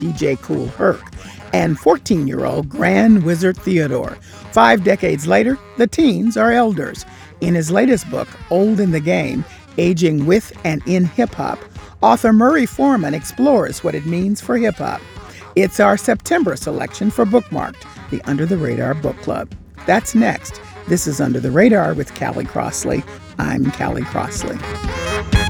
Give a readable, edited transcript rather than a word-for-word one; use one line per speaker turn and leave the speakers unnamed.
DJ Kool Herc, and 14-year-old Grand Wizard Theodore. 5 decades later, the teens are elders. In his latest book, Old in the Game, Aging with and in Hip-Hop, author Murray Foreman explores what it means for hip-hop. It's our September selection for Bookmarked, the Under the Radar Book Club. That's next. This is Under the Radar with Callie Crossley. I'm Callie Crossley.